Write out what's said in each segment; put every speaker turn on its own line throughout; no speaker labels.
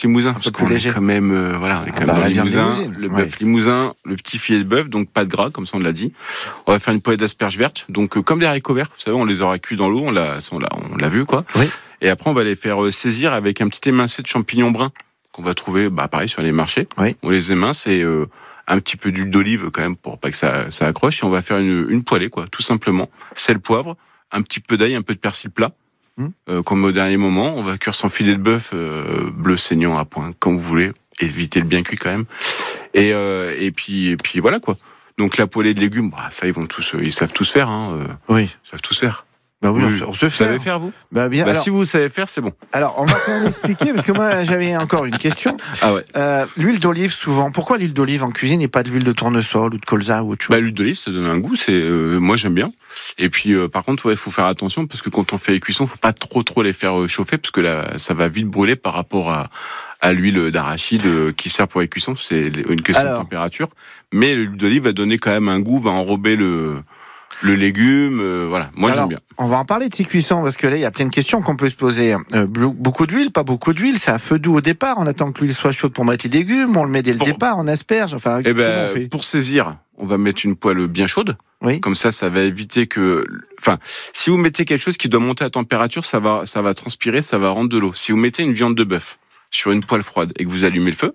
limousin, parce qu'on est quand même, on est quand même dans le limousin, le bœuf limousin, le petit filet de bœuf, donc pas de gras, comme ça on l'a dit. On va faire une poêlée d'asperges vertes, donc comme des haricots verts, vous savez, on les aura cuits dans l'eau, on l'a vu, quoi.
Oui.
Et après, on va les faire saisir avec un petit émincé de champignons bruns qu'on va trouver, pareil, sur les marchés.
Oui.
On les émince et un petit peu d'huile d'olive quand même pour pas que ça accroche. Et on va faire une poêlée, quoi, tout simplement. Sel, poivre, un petit peu d'ail, un peu de persil plat. Comme au dernier moment, on va cuire son filet de bœuf bleu saignant à point, comme vous voulez. Évitez le bien cuit quand même. Et puis voilà, quoi. Donc la poêlée de légumes, ça ils savent tous faire.
Oui.
Ils savent tous faire.
Bah oui, on se fait.
Vous savez faire, vous ?
Bien. Alors,
si vous savez faire, c'est bon.
Alors, on va quand même expliquer, parce que moi, j'avais encore une question.
Ah ouais.
L'huile d'olive, souvent. Pourquoi l'huile d'olive en cuisine et pas de l'huile de tournesol ou de colza ou autre chose ?
L'huile d'olive, ça donne un goût. Moi, j'aime bien. Et puis, par contre, il faut faire attention, parce que quand on fait les cuissons, faut pas trop les faire chauffer, parce que là, ça va vite brûler par rapport à l'huile d'arachide qui sert pour les cuissons. C'est une question de température. Mais l'huile d'olive va donner quand même un goût, va enrober le légume, voilà. Moi, j'aime bien.
On va en parler de ces cuissons, parce que là, il y a plein de questions qu'on peut se poser. Beaucoup d'huile, pas beaucoup d'huile, c'est à feu doux au départ, on attend que l'huile soit chaude pour mettre les légumes, on le met dès le départ, on asperge, comment on fait ?
Pour saisir, on va mettre une poêle bien chaude.
Oui.
Comme ça va éviter que... si vous mettez quelque chose qui doit monter à température, ça va transpirer, ça va rendre de l'eau. Si vous mettez une viande de bœuf sur une poêle froide et que vous allumez le feu,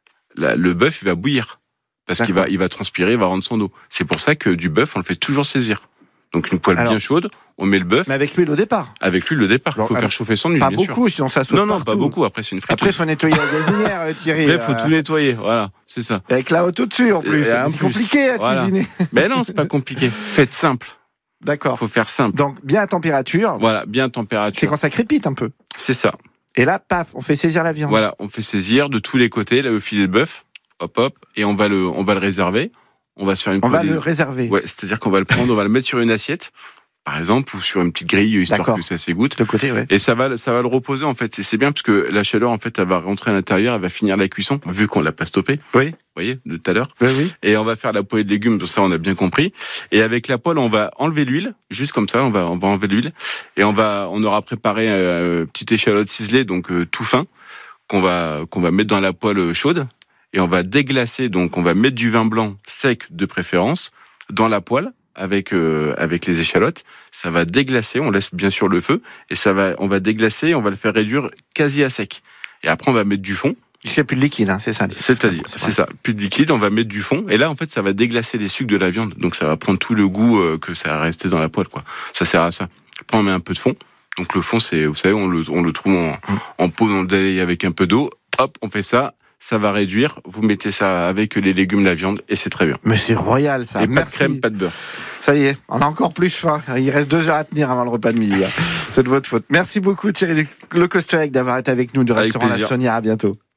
le bœuf, il va bouillir. Parce qu'il va transpirer, il va rendre son eau. C'est pour ça que du bœuf, on le fait toujours saisir. Donc une poêle bien chaude, on met le bœuf.
Mais avec l'huile au départ.
Avec l'huile au départ. Il faut faire chauffer son huile,
pas
bien sûr.
Pas beaucoup, sinon ça saute
Non,
partout.
pas beaucoup. Après, c'est une friteuse.
Après, il faut nettoyer la gazinière, Thierry.
Après, il faut tout nettoyer. Voilà, c'est ça.
Avec la haute au-dessus, en plus. C'est compliqué à cuisiner.
Mais non, c'est pas compliqué. Faites simple.
D'accord.
Faut faire simple.
Donc, bien à température.
Voilà, bien à température.
C'est quand ça crépite un peu.
C'est ça.
Et là, paf, on fait saisir la viande.
Voilà, on fait saisir de tous les côtés, là, le filet de bœuf. Hop, et on va le réserver. On va se faire une poêlée.
On va le réserver.
Ouais, c'est-à-dire qu'on va le prendre, on va le mettre sur une assiette, par exemple, ou sur une petite grille, histoire que ça s'égoutte.
De côté, ouais.
Et ça va le reposer, en fait. Et c'est bien parce que la chaleur, en fait, elle va rentrer à l'intérieur, elle va finir la cuisson, vu qu'on l'a pas stoppé.
Oui.
Vous voyez, de tout à l'heure.
Oui.
Et on va faire la poêlée de légumes, donc ça, on a bien compris. Et avec la poêle, on va enlever l'huile, juste comme ça, on va enlever l'huile. Et on aura préparé une petite échalote ciselée, donc tout fin, qu'on va mettre dans la poêle chaude. Et on va déglacer, donc on va mettre du vin blanc sec de préférence dans la poêle avec les échalotes. Ça va déglacer, on laisse bien sûr le feu et on va déglacer, on va le faire réduire quasi à sec. Et après on va mettre du fond.
Il n'y a plus de liquide, c'est ça.
C'est-à-dire, c'est ça, plus de liquide, on va mettre du fond. Et là en fait ça va déglacer les sucres de la viande, donc ça va prendre tout le goût que ça a resté dans la poêle, quoi. Ça sert à ça. Après on met un peu de fond. Donc le fond, c'est, vous savez, on le trouve en pot dans le délai avec un peu d'eau. Hop, on fait ça. Ça va réduire, vous mettez ça avec les légumes, la viande, et c'est très bien.
Mais c'est royal, ça.
Et pas de crème, pas de beurre.
Ça y est, on a encore plus faim. Il reste 2 heures à tenir avant le repas de midi. C'est de votre faute. Merci beaucoup Thierry Le Costerec d'avoir été avec nous du restaurant La Saunière. À bientôt.